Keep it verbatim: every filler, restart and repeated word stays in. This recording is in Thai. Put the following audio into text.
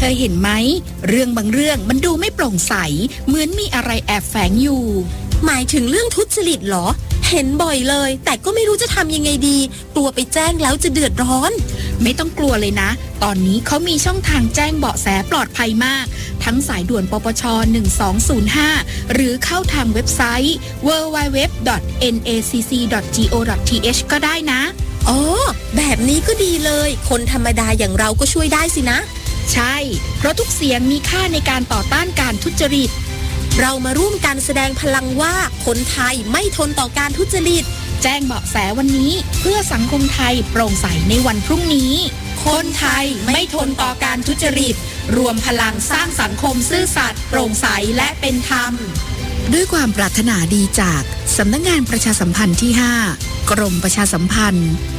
เคยเห็นไหมเรื่องบางเรื่องมันดูไม่โปร่งใสเหมือนมีอะไรแอบแฝงอยู่หมายถึงเรื่องทุจริตเหรอเห็นบ่อยเลยแต่ก็ไม่รู้จะทำยังไงดีกลัวไปแจ้งแล้วจะเดือดร้อนไม่ต้องกลัวเลยนะตอนนี้เขามีช่องทางแจ้งเบาะแสปลอดภัยมากทั้งสายด่วนปปชหนึ่งสองศูนย์ห้าหรือเข้าทางเว็บไซต์ ดับเบิลยู ดับเบิลยู ดับเบิลยู ดอท เอ็น เอ ซี ซี ดอท จี โอ ดอท ที เอช ก็ได้นะอ๋อแบบนี้ก็ดีเลยคนธรรมดาอย่างเราก็ช่วยได้สินะใช่เพราะทุกเสียงมีค่าในการต่อต้านการทุจริตเรามาร่วมกันแสดงพลังว่าคนไทยไม่ทนต่อการทุจริตแจ้งเบาะแสวันนี้เพื่อสังคมไทยโปร่งใสในวันพรุ่งนี้คนไทยไม่ทนต่อการทุจริตรวมพลังสร้างสังคมซื่อสัตย์โปร่งใสและเป็นธรรมด้วยความปรารถนาดีจากสำนักงานประชาสัมพันธ์ที่ห้ากรมประชาสัมพันธ์